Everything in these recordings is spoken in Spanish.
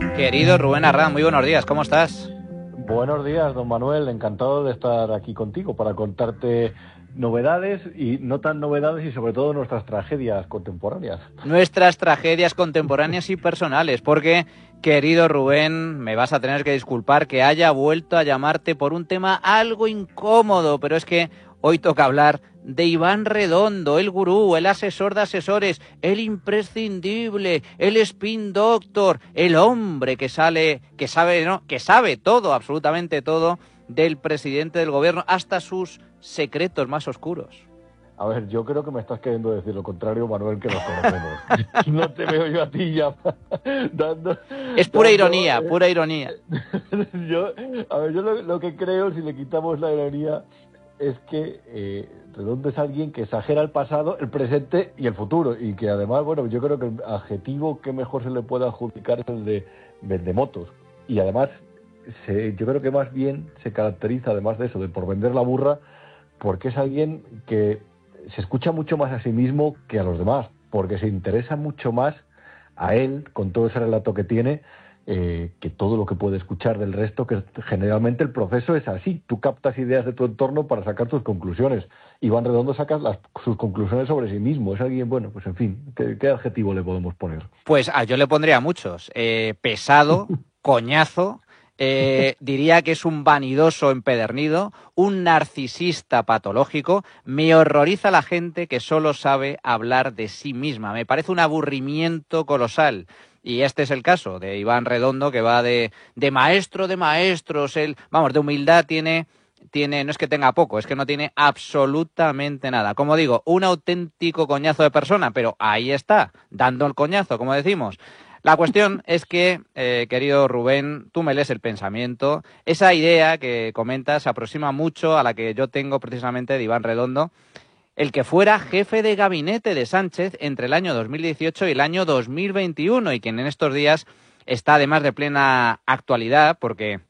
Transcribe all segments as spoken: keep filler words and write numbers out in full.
Querido Rubén Arrán, muy buenos días, ¿cómo estás? Buenos días, don Manuel, encantado de estar aquí contigo para contarte novedades y no tan novedades y sobre todo nuestras tragedias contemporáneas. Nuestras tragedias contemporáneas y personales, porque, querido Rubén, me vas a tener que disculpar que haya vuelto a llamarte por un tema algo incómodo, pero es que hoy toca hablar de Iván Redondo, el gurú, el asesor de asesores, el imprescindible, el spin doctor, el hombre que sale, que sabe, ¿no? que sabe todo, absolutamente todo, del presidente del gobierno, hasta sus secretos más oscuros. A ver, yo creo que me estás queriendo decir lo contrario, Manuel, que nos conocemos. No te veo yo a ti ya dando... Es pura dando, ironía, eh, pura ironía. yo, a ver, yo lo, lo que creo, si le quitamos la ironía, es que eh, Redondo es alguien que exagera el pasado, el presente y el futuro, y que además, bueno, yo creo que el adjetivo que mejor se le puede adjudicar es el de vendemotos. Y además, se, yo creo que más bien se caracteriza, además de eso, de por vender la burra, porque es alguien que se escucha mucho más a sí mismo que a los demás, porque se interesa mucho más a él, con todo ese relato que tiene, eh, que todo lo que puede escuchar del resto, que generalmente el proceso es así. Tú captas ideas de tu entorno para sacar tus conclusiones. Iván Redondo saca las, sus conclusiones sobre sí mismo. Es alguien, bueno, pues en fin, ¿qué, qué adjetivo le podemos poner? Pues ah, yo le pondría muchos. Eh, pesado, coñazo, eh, diría que es un vanidoso empedernido, un narcisista patológico. Me horroriza la gente que solo sabe hablar de sí misma. Me parece un aburrimiento colosal. Y este es el caso de Iván Redondo, que va de, de maestro de maestros. Él, vamos, de humildad tiene... tiene, no es que tenga poco, es que no tiene absolutamente nada. Como digo, un auténtico coñazo de persona, pero ahí está, dando el coñazo, como decimos. La cuestión es que, eh, querido Rubén, tú me lees el pensamiento. Esa idea que comentas se aproxima mucho a la que yo tengo precisamente de Iván Redondo, el que fuera jefe de gabinete de Sánchez entre el año dos mil dieciocho y el año dos mil veintiuno, y quien en estos días está además de plena actualidad, porque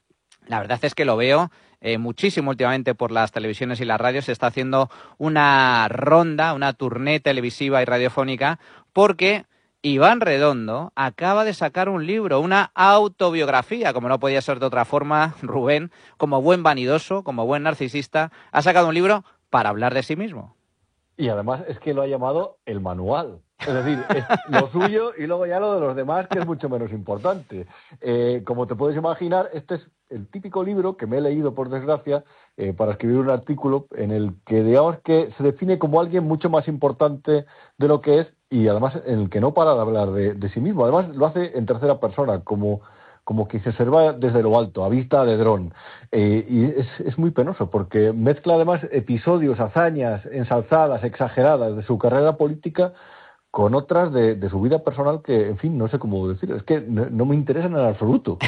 la verdad es que lo veo eh, muchísimo últimamente por las televisiones y las radios. Se está haciendo una ronda, una tournée televisiva y radiofónica, porque Iván Redondo acaba de sacar un libro, una autobiografía, como no podía ser de otra forma. Rubén, como buen vanidoso, como buen narcisista, ha sacado un libro para hablar de sí mismo. Y además es que lo ha llamado el manual. Es decir, es lo suyo y luego ya lo de los demás, que es mucho menos importante. Eh, como te puedes imaginar, este es el típico libro que me he leído, por desgracia, eh, para escribir un artículo en el que, digamos, que se define como alguien mucho más importante de lo que es, y además en el que no para de hablar de, de sí mismo. Además lo hace en tercera persona, como... como que se observa desde lo alto, a vista de dron. Eh, y es, es muy penoso, porque mezcla además episodios, hazañas, ensalzadas, exageradas de su carrera política con otras de, de su vida personal que, en fin, no sé cómo decir, es que no, no me interesan en absoluto.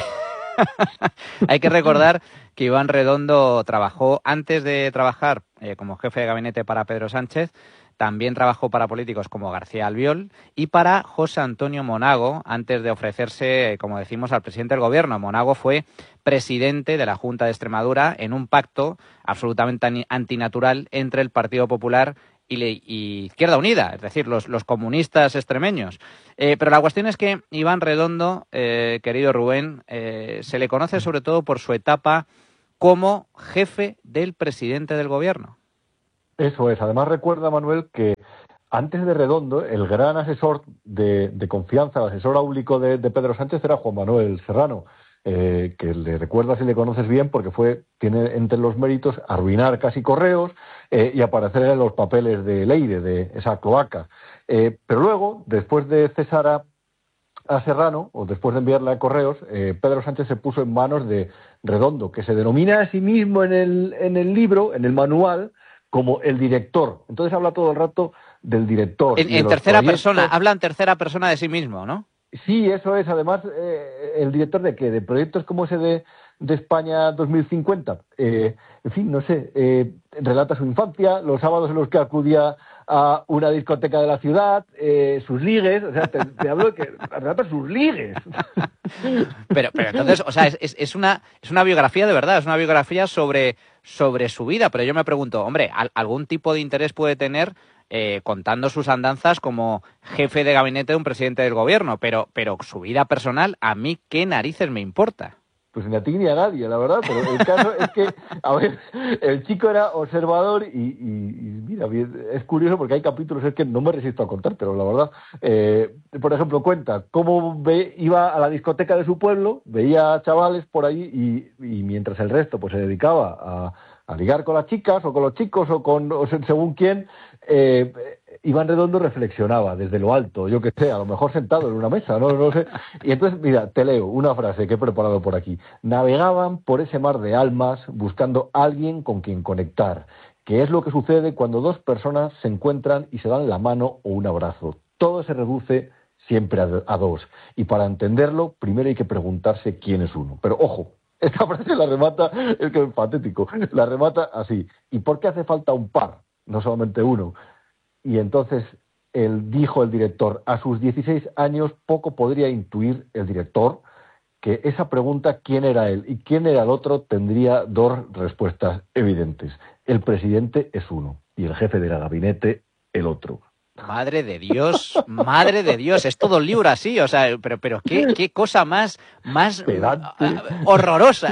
Hay que recordar que Iván Redondo trabajó, antes de trabajar eh, como jefe de gabinete para Pedro Sánchez, también trabajó para políticos como García Albiol y para José Antonio Monago, antes de ofrecerse, como decimos, al presidente del gobierno. Monago fue presidente de la Junta de Extremadura en un pacto absolutamente antinatural entre el Partido Popular y, le, y Izquierda Unida, es decir, los, los comunistas extremeños. Eh, pero la cuestión es que Iván Redondo, eh, querido Rubén, eh, se le conoce sobre todo por su etapa como jefe del presidente del gobierno. Eso es. Además recuerda, Manuel, que antes de Redondo, el gran asesor de, de confianza, el asesor áulico de, de Pedro Sánchez era Juan Manuel Serrano, eh, que le recuerdas si le conoces bien, porque fue tiene entre los méritos arruinar casi Correos eh, y aparecer en los papeles de Leire, de esa cloaca. Eh, pero luego, después de cesar a, a Serrano, o después de enviarle a Correos, eh, Pedro Sánchez se puso en manos de Redondo, que se denomina a sí mismo en el, en el libro, en el manual, como el director. Entonces habla todo el rato del director. En, y de en los tercera proyectos. persona, habla en tercera persona de sí mismo, ¿no? Sí, eso es. Además, eh, el director de qué, de proyectos como ese de, de España dos mil cincuenta. Eh, en fin, no sé, eh, relata su infancia, los sábados en los que acudía a una discoteca de la ciudad, eh, sus ligues, o sea, te, te hablo de que relata sus ligues. Pero, pero entonces, o sea, es, es, es, una, es una biografía de verdad, es una biografía sobre, sobre su vida, pero yo me pregunto, hombre, ¿algún tipo de interés puede tener eh, contando sus andanzas como jefe de gabinete de un presidente del gobierno, pero, pero su vida personal, ¿a mí qué narices me importa? Pues ni a ti ni a nadie, la verdad, pero el caso es que, a ver, el chico era observador y, y, y mira, es curioso porque hay capítulos, es que no me resisto a contar, pero la verdad, eh, por ejemplo, cuenta cómo ve, iba a la discoteca de su pueblo, veía chavales por allí y, y mientras el resto pues se dedicaba a, a ligar con las chicas o con los chicos o con o según quién, eh, Iván Redondo reflexionaba desde lo alto, yo que sé, a lo mejor sentado en una mesa, no, no sé. Y entonces, mira, te leo una frase que he preparado por aquí. Navegaban por ese mar de almas buscando a alguien con quien conectar, que es lo que sucede cuando dos personas se encuentran y se dan la mano o un abrazo. Todo se reduce siempre a, a dos. Y para entenderlo, primero hay que preguntarse quién es uno. Pero ojo, esta frase la remata, es que es patético, la remata así. ¿Y por qué hace falta un par? No solamente uno. Y entonces él dijo el director, a sus dieciséis años poco podría intuir el director que esa pregunta, ¿quién era él y quién era el otro?, tendría dos respuestas evidentes. El presidente es uno y el jefe del gabinete el otro. Madre de Dios, madre de Dios, es todo el libro así, o sea, pero, pero qué, qué cosa más, más horrorosa.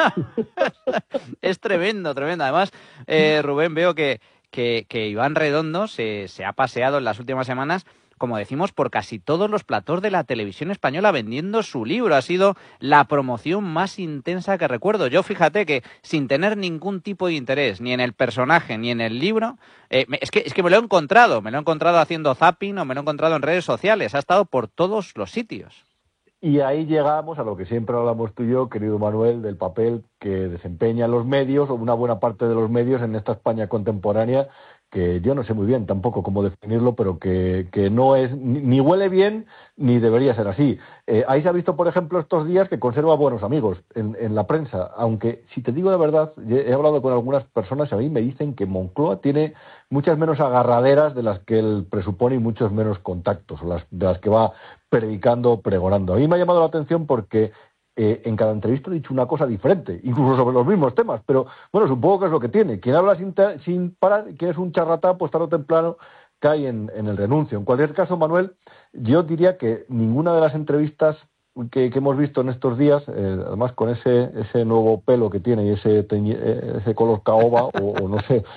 Es tremendo, tremendo. Además, eh, Rubén, veo que Que, que Iván Redondo se, se ha paseado en las últimas semanas, como decimos, por casi todos los platós de la televisión española vendiendo su libro. Ha sido la promoción más intensa que recuerdo. Yo, fíjate que sin tener ningún tipo de interés, ni en el personaje, ni en el libro, eh, es, que, es que me lo he encontrado. Me lo he encontrado haciendo zapping o me lo he encontrado en redes sociales. Ha estado por todos los sitios. Y ahí llegamos a lo que siempre hablamos tú y yo, querido Manuel, del papel que desempeñan los medios, o una buena parte de los medios en esta España contemporánea, que yo no sé muy bien tampoco cómo definirlo, pero que, que no es, ni, ni huele bien, ni debería ser así. Eh, ahí se ha visto, por ejemplo, estos días que conserva buenos amigos en, en la prensa, aunque, si te digo la verdad, he hablado con algunas personas y a mí me dicen que Moncloa tiene muchas menos agarraderas de las que él presupone y muchos menos contactos, las, de las que va predicando, pregonando. A mí me ha llamado la atención porque eh, en cada entrevista ha dicho una cosa diferente, incluso sobre los mismos temas, pero bueno, supongo que es lo que tiene. Quien habla sin, sin parar, quien es un charlatán, pues tarde o temprano cae en, en el renuncio. En cualquier caso, Manuel, yo diría que ninguna de las entrevistas que, que hemos visto en estos días, eh, además con ese ese nuevo pelo que tiene y ese teñi, ese color caoba o, o no sé,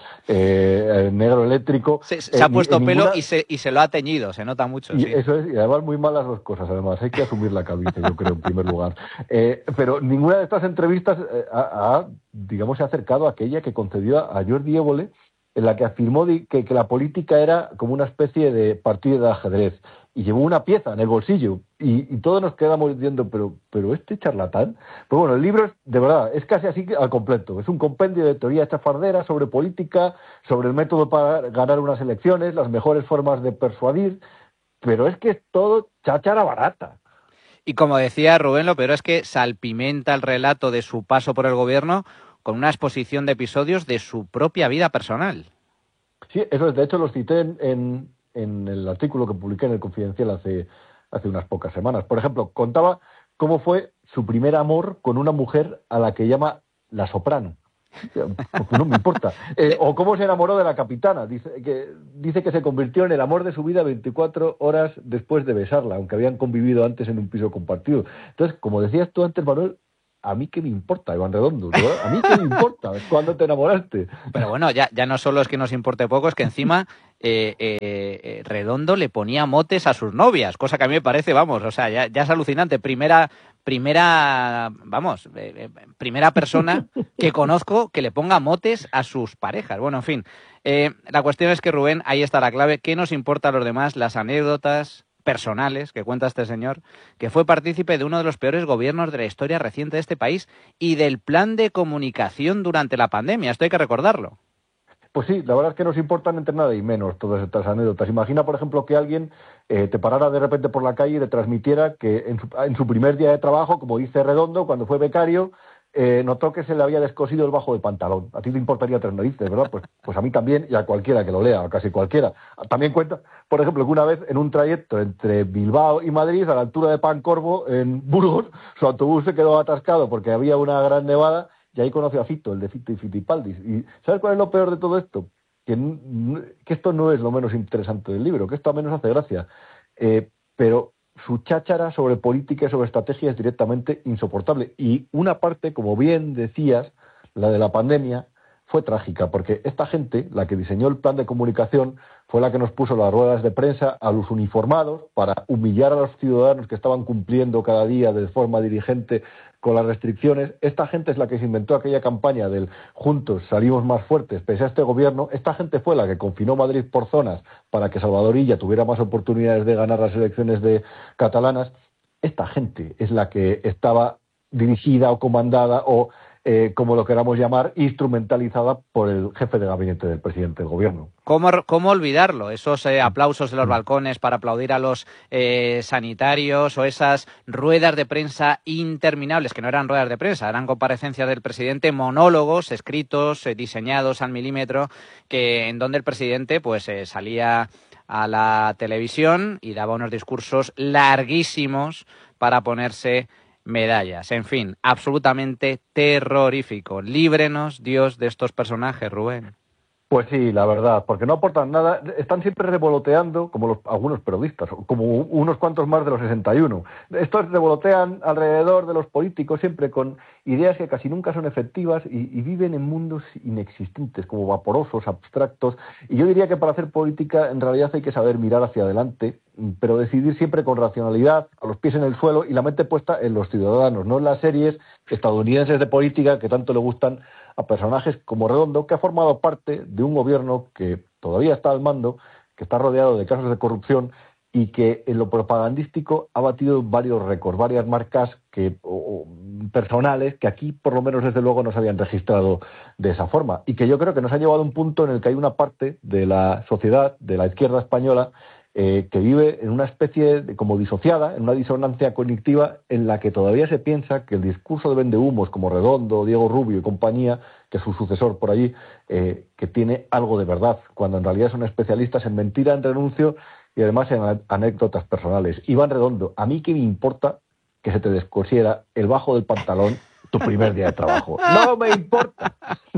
eh, negro eléctrico. Se, se eh, ha puesto pelo ninguna... y, se, y se lo ha teñido, se nota mucho. Y sí. Eso es, y además muy mal las dos cosas, además, hay que asumir la calvicie, yo creo, en primer lugar. Eh, pero ninguna de estas entrevistas eh, ha, ha, digamos, se ha acercado a aquella que concedió a Jordi Évole, en la que afirmó que, que la política era como una especie de partido de ajedrez, y llevó una pieza en el bolsillo, y, y todos nos quedamos diciendo, pero, pero este charlatán. Pues bueno, el libro es, de verdad, es casi así al completo, es un compendio de teoría chafardera sobre política, sobre el método para ganar unas elecciones, las mejores formas de persuadir, pero es que es todo cháchara barata. Y como decía Rubén, lo peor es que salpimenta el relato de su paso por el gobierno con una exposición de episodios de su propia vida personal. Sí, eso es, de hecho los cité en, en, en el artículo que publiqué en El Confidencial hace, hace unas pocas semanas. Por ejemplo, contaba cómo fue su primer amor con una mujer a la que llama la soprano. Porque no me importa. Eh, o cómo se enamoró de la capitana. Dice que, dice que se convirtió en el amor de su vida veinticuatro horas después de besarla, aunque habían convivido antes en un piso compartido. Entonces, como decías tú antes, Manuel, ¿a mí qué me importa, Iván Redondo? ¿No? ¿A mí qué me importa? ¿Cuándo te enamoraste? Pero bueno, ya, ya no solo es que nos importe poco, es que encima eh, eh, Redondo le ponía motes a sus novias, cosa que a mí me parece, vamos, o sea, ya, ya es alucinante. Primera, primera, vamos, eh, primera persona que conozco que le ponga motes a sus parejas. Bueno, en fin, eh, la cuestión es que, Rubén, ahí está la clave. ¿Qué nos importa a los demás? Las anécdotas personales que cuenta este señor, que fue partícipe de uno de los peores gobiernos de la historia reciente de este país y del plan de comunicación durante la pandemia. Esto hay que recordarlo. Pues sí, la verdad es que nos importan entre nada y menos todas estas anécdotas. Imagina, por ejemplo, que alguien eh, te parara de repente por la calle y le transmitiera que en su, en su primer día de trabajo, como dice Redondo, cuando fue becario, eh, notó que se le había descosido el bajo del pantalón. A ti te importaría tres narices, ¿verdad? Pues, pues a mí también y a cualquiera que lo lea, a casi cualquiera. También cuenta, por ejemplo, que una vez en un trayecto entre Bilbao y Madrid, a la altura de Pancorbo, en Burgos, su autobús se quedó atascado porque había una gran nevada y ahí conoció a Fito, el de Fito y Fitipaldis. ¿Y sabes cuál es lo peor de todo esto? que, que esto no es lo menos interesante del libro, que esto a menos hace gracia, eh, pero su cháchara sobre política y sobre estrategia es directamente insoportable. Y una parte, como bien decías, la de la pandemia, fue trágica, porque esta gente, la que diseñó el plan de comunicación, fue la que nos puso las ruedas de prensa a los uniformados para humillar a los ciudadanos que estaban cumpliendo cada día de forma dirigente con las restricciones. Esta gente es la que se inventó aquella campaña del juntos salimos más fuertes pese a este gobierno. Esta gente fue la que confinó Madrid por zonas para que Salvador Illa tuviera más oportunidades de ganar las elecciones de catalanas. Esta gente es la que estaba dirigida o comandada o Eh, como lo queramos llamar, instrumentalizada por el jefe de gabinete del presidente del gobierno. ¿Cómo, cómo olvidarlo? Esos eh, aplausos en los balcones para aplaudir a los eh, sanitarios o esas ruedas de prensa interminables, que no eran ruedas de prensa, eran comparecencias del presidente, monólogos escritos, eh, diseñados al milímetro, que en donde el presidente pues eh, salía a la televisión y daba unos discursos larguísimos para ponerse medallas. En fin, absolutamente terrorífico. Líbrenos, Dios, de estos personajes, Rubén. Pues sí, la verdad, porque no aportan nada, están siempre revoloteando, como los, algunos periodistas, como unos cuantos más de los sesenta y uno. Estos revolotean alrededor de los políticos siempre con ideas que casi nunca son efectivas y, y viven en mundos inexistentes, como vaporosos, abstractos. Y yo diría que para hacer política en realidad hay que saber mirar hacia adelante, pero decidir siempre con racionalidad, con los pies en el suelo y la mente puesta en los ciudadanos, no en las series estadounidenses de política que tanto le gustan a personajes como Redondo, que ha formado parte de un gobierno que todavía está al mando, que está rodeado de casos de corrupción y que en lo propagandístico ha batido varios récords, varias marcas que, o, o, personales que aquí por lo menos desde luego no se habían registrado de esa forma y que yo creo que nos ha llevado a un punto en el que hay una parte de la sociedad, de la izquierda española, Eh, que vive en una especie de, como disociada, en una disonancia cognitiva en la que todavía se piensa que el discurso de vendehumos como Redondo, Diego Rubio y compañía, que es su sucesor por allí, eh, que tiene algo de verdad, cuando en realidad son especialistas en mentira, en renuncio y además en anécdotas personales. Iván Redondo, a mí qué me importa que se te descosiera el bajo del pantalón tu primer día de trabajo. No me importa.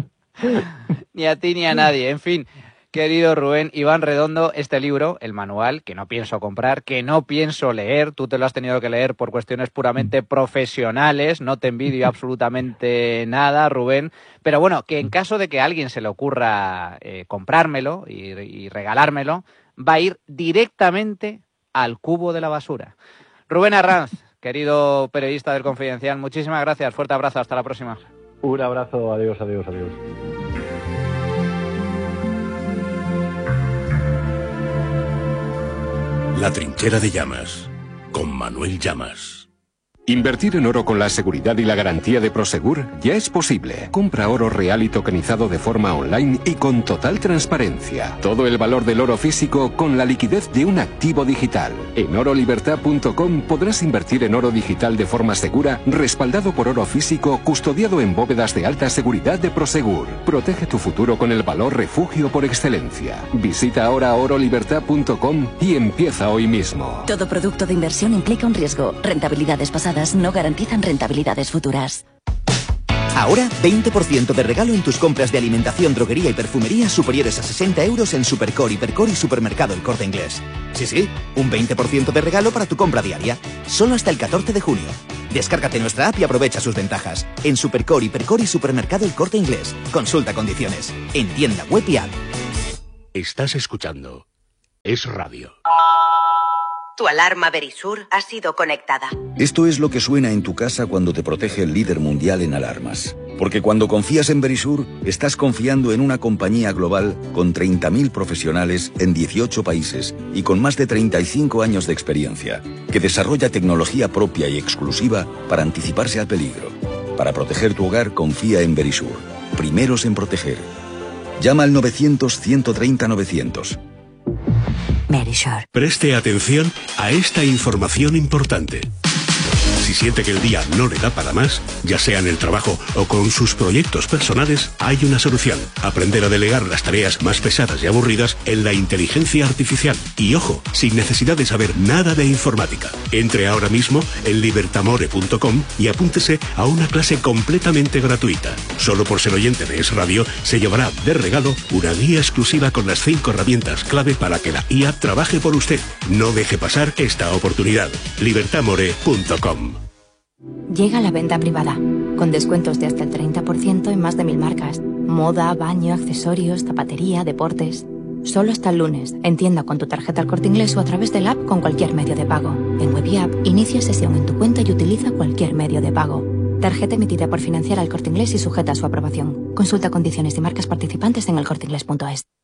Ni a ti ni a nadie, en fin. Querido Rubén, Iván Redondo, este libro, el manual, que no pienso comprar, que no pienso leer, tú te lo has tenido que leer por cuestiones puramente profesionales, no te envidio absolutamente nada, Rubén, pero bueno, que en caso de que a alguien se le ocurra eh, comprármelo y, y regalármelo, va a ir directamente al cubo de la basura. Rubén Arranz, querido periodista del Confidencial, muchísimas gracias, fuerte abrazo, hasta la próxima. Un abrazo, adiós, adiós, adiós. La trinchera de Llamas, con Manuel Llamas. Invertir en oro con la seguridad y la garantía de Prosegur ya es posible. Compra oro real y tokenizado de forma online y con total transparencia. Todo el valor del oro físico con la liquidez de un activo digital. En oro libertad punto com podrás invertir en oro digital de forma segura, respaldado por oro físico, custodiado en bóvedas de alta seguridad de Prosegur. Protege tu futuro con el valor refugio por excelencia. Visita ahora oro libertad punto com y empieza hoy mismo. Todo producto de inversión implica un riesgo. Rentabilidades pasadas no garantizan rentabilidades futuras. Ahora, veinte por ciento de regalo en tus compras de alimentación, droguería y perfumería superiores a sesenta euros en Supercore, Hipercore y Supermercado El Corte Inglés. Sí, sí, un veinte por ciento de regalo para tu compra diaria. Solo hasta el catorce de junio. Descárgate nuestra app y aprovecha sus ventajas. En Supercore, Hipercore y Supermercado El Corte Inglés. Consulta condiciones. En tienda web y app. Estás escuchando Es Radio. Tu alarma Verisur ha sido conectada. Esto es lo que suena en tu casa cuando te protege el líder mundial en alarmas. Porque cuando confías en Verisur, estás confiando en una compañía global con treinta mil profesionales en dieciocho países y con más de treinta y cinco años de experiencia, que desarrolla tecnología propia y exclusiva para anticiparse al peligro. Para proteger tu hogar, confía en Verisur. Primeros en proteger. Llama al novecientos, ciento treinta, novecientos. Verisur. Preste atención a esta información importante. Si siente que el día no le da para más, ya sea en el trabajo o con sus proyectos personales, hay una solución. Aprender a delegar las tareas más pesadas y aburridas en la inteligencia artificial. Y ojo, sin necesidad de saber nada de informática. Entre ahora mismo en libertamore punto com y apúntese a una clase completamente gratuita. Solo por ser oyente de Es Radio, se llevará de regalo una guía exclusiva con las cinco herramientas clave para que la I A trabaje por usted. No deje pasar esta oportunidad. libertamore punto com. Llega la venta privada, con descuentos de hasta el treinta por ciento en más de mil marcas. Moda, baño, accesorios, zapatería, deportes. Solo hasta el lunes, en tienda con tu tarjeta El Corte Inglés o a través del app con cualquier medio de pago. En Web y App, inicia sesión en tu cuenta y utiliza cualquier medio de pago. Tarjeta emitida por Financiera El Corte Inglés y sujeta a su aprobación. Consulta condiciones y marcas participantes en el corte inglés punto es.